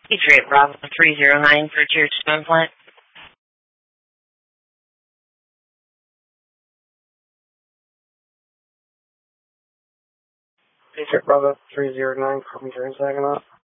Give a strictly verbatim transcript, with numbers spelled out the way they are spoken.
Patriot Bravo three zero nine for Tier two implant. Patriot Bravo three zero nine, Carpenter and Saginaw.